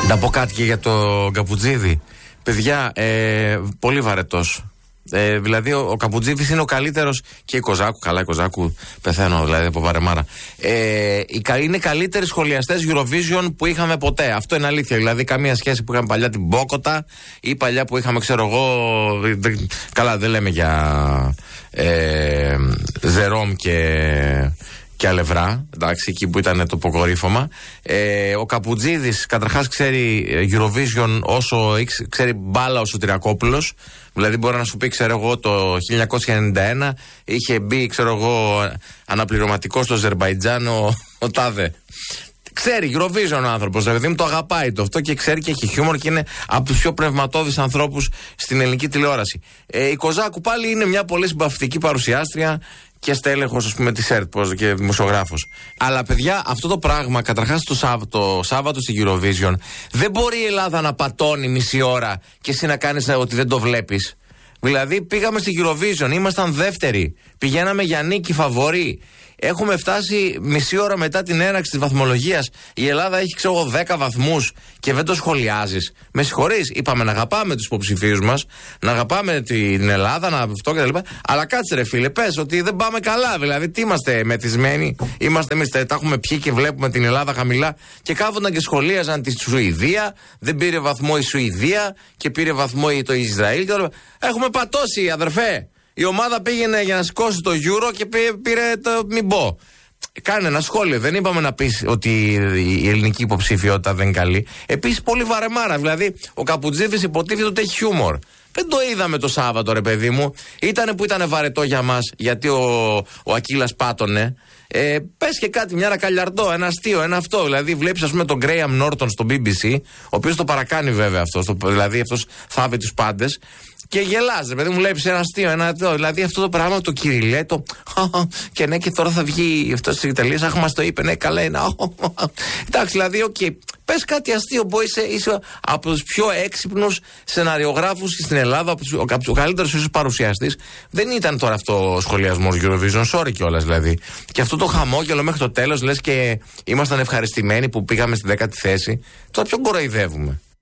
Να πω κάτι και για το Καπουτζίδη. Παιδιά, πολύ βαρετός. Δηλαδή ο Καπουτζίδης είναι ο καλύτερος και η Κοζάκου. Καλά, η Κοζάκου πεθαίνω δηλαδή από βαρεμάρα. Είναι καλύτεροι σχολιαστές Eurovision που είχαμε ποτέ. Αυτό είναι αλήθεια. Δηλαδή καμία σχέση που είχαμε παλιά την Μπόκοτα ή παλιά που είχαμε, ξέρω εγώ. Καλά, δεν λέμε για Ζερόμ και Αλευρά, εντάξει, εκεί που ήταν το αποκορύφωμα. Ο Καπουτζίδης καταρχάς ξέρει Eurovision όσο ξέρει μπάλα ο Σωτηρακόπουλος. Δηλαδή μπορεί να σου πει, ξέρω εγώ, το 1991 είχε μπει, ξέρω εγώ, αναπληρωματικό στο Αζερμπαϊτζάν ο Τάδε. Ξέρει Eurovision ο άνθρωπος, δηλαδή μου το αγαπάει το αυτό και ξέρει και έχει χιούμορ και είναι από τους πιο πνευματώδεις ανθρώπους στην ελληνική τηλεόραση. Η Κοζάκου πάλι είναι μια πολύ συμπαυτική παρουσιάστρια και στέλεχος, ας πούμε, της ΕΡΤ και δημοσιογράφος. Αλλά παιδιά, αυτό το πράγμα, καταρχάς το Σάββατο στην Eurovision, δεν μπορεί η Ελλάδα να πατώνει μισή ώρα και εσύ να κάνεις ότι δεν το βλέπεις. Δηλαδή, πήγαμε στην Eurovision, ήμασταν δεύτεροι. Πηγαίναμε για νίκη, φαβορί. Έχουμε φτάσει μισή ώρα μετά την έναρξη της βαθμολογίας. Η Ελλάδα έχει, ξέρω εγώ, 10 βαθμούς και δεν το σχολιάζεις. Με συγχωρείς, είπαμε να αγαπάμε τους υποψηφίους μας, να αγαπάμε την Ελλάδα, να αυτό κτλ. Αλλά κάτσε ρε φίλε, πες ότι δεν πάμε καλά. Δηλαδή, τι είμαστε μεθυσμένοι, είμαστε εμείς, τα έχουμε πιει και βλέπουμε την Ελλάδα χαμηλά και κάθονταν και σχολίαζαν τη Σουηδία. Δεν πήρε βαθμό η Σουηδία και πήρε βαθμό το Ισραήλ. Έχουμε πατώσει, αδερφέ. Η ομάδα πήγαινε για να σηκώσει το Euro και πήρε το μην πω. Κάνε ένα σχόλιο. Δεν είπαμε να πεις ότι η ελληνική υποψηφιότητα δεν είναι καλή. Επίσης πολύ βαρεμάρα. Δηλαδή ο Καπουτζίδης υποτίθεται ότι έχει χιούμορ. Δεν το είδαμε το Σάββατο, ρε παιδί μου. Ήτανε που ήταν βαρετό για μας, γιατί ο Ακύλας πάτωνε. Πες και κάτι, μια ρακαλιαρντό, ένα αστείο, ένα αυτό. Δηλαδή, βλέπεις, ας πούμε, τον Graham Norton στο BBC, ο οποίος το παρακάνει βέβαια αυτό. Δηλαδή, αυτός θάβει τους πάντες. Και γελάς, ρε παιδί μου, βλέπεις ένα αστείο, δηλαδή αυτό το πράγμα, το Κυριλέ, το και ναι, και τώρα θα βγει αυτό στις Ιταλίες, αχ, μας το είπε, ναι, καλά είναι. Εντάξει, δηλαδή, πες κάτι αστείο που είσαι από τους πιο έξυπνους σεναριογράφους στην Ελλάδα, από τους καλύτερους ίσως παρουσιαστής. Δεν ήταν τώρα αυτό ο σχολιασμός Eurovision, sorry κιόλας δηλαδή. Και αυτό το χαμόγελο μέχρι το τέλος, λες και ήμασταν ευχαριστημένοι που πήγαμε στην 10η θέση. Τώρα ποιον κοροϊδεύουμε.